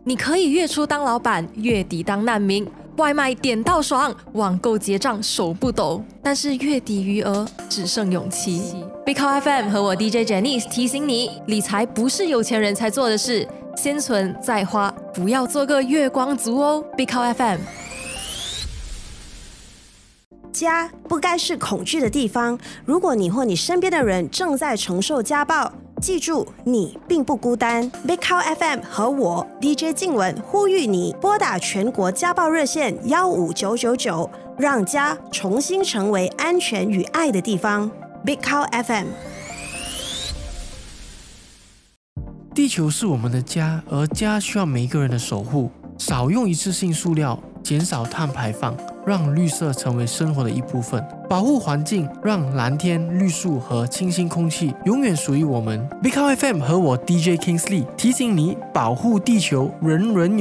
你可以月初当老板，月底当难民，外卖点到爽，网购结账手不抖，但是月底余额只剩勇气。Big Cow FM 和我 DJ Janice 提醒你，理财不是有钱人才做的事，先存再花，不要做个月光族哦。Big Cow FM。 家不该是恐惧的地方。如果你或你身边的人正在承受家暴，记住，你并不孤单。Big Cow FM 和我 DJ 静雯呼吁你拨打全国家暴热线15999，让家重新成为安全与爱的地方。Big Cow FM。 地球是我们的家，而家需要每一个人的守护。少用一次性塑料，减少碳排放，让绿色成为生活的一部分。保护环境，让蓝天、绿树和清新空气永远属于我们。Big Cow FM 和我 DJ Kingsley 提醒你，保护地球，人人有